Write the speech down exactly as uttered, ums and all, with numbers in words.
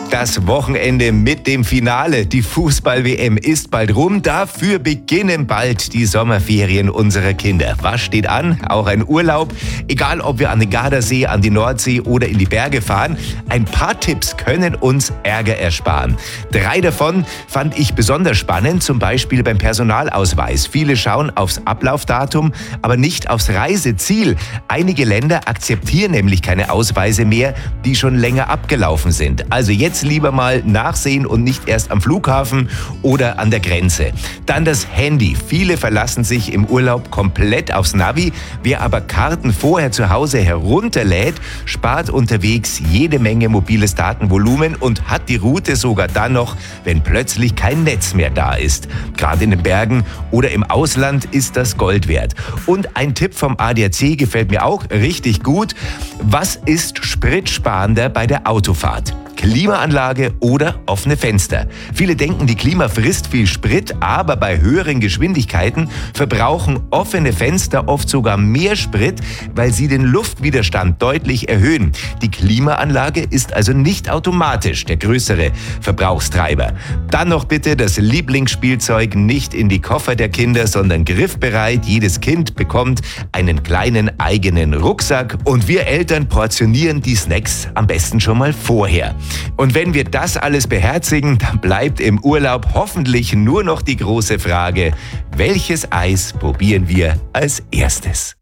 Das Wochenende mit dem Finale. Die Fußball-W M ist bald rum. Dafür beginnen bald die Sommerferien unserer Kinder. Was steht an? Auch ein Urlaub. Egal, ob wir an den Gardasee, an die Nordsee oder in die Berge fahren. Ein paar Tipps können uns Ärger ersparen. Drei davon fand ich besonders spannend, zum Beispiel beim Personalausweis. Viele schauen aufs Ablaufdatum, aber nicht aufs Reiseziel. Einige Länder akzeptieren nämlich keine Ausweise mehr, die schon länger abgelaufen sind. Also jetzt lieber mal nachsehen und nicht erst am Flughafen oder an der Grenze. Dann das Handy. Viele verlassen sich im Urlaub komplett aufs Navi. Wer aber Karten vorher zu Hause herunterlädt, spart unterwegs jede Menge mobiles Datenvolumen und hat die Route sogar dann noch, wenn plötzlich kein Netz mehr da ist. Gerade in den Bergen oder im Ausland ist das Gold wert. Und ein Tipp vom A D A C gefällt mir auch richtig gut. Was ist spritsparender bei der Autofahrt? Klimaanlage oder offene Fenster. Viele denken, die Klima frisst viel Sprit, aber bei höheren Geschwindigkeiten verbrauchen offene Fenster oft sogar mehr Sprit, weil sie den Luftwiderstand deutlich erhöhen. Die Klimaanlage ist also nicht automatisch der größere Verbrauchstreiber. Dann noch bitte das Lieblingsspielzeug nicht in die Koffer der Kinder, sondern griffbereit. Jedes Kind bekommt einen kleinen eigenen Rucksack und wir Eltern portionieren die Snacks am besten schon mal vorher. Und wenn wir das alles beherzigen, dann bleibt im Urlaub hoffentlich nur noch die große Frage: Welches Eis probieren wir als erstes?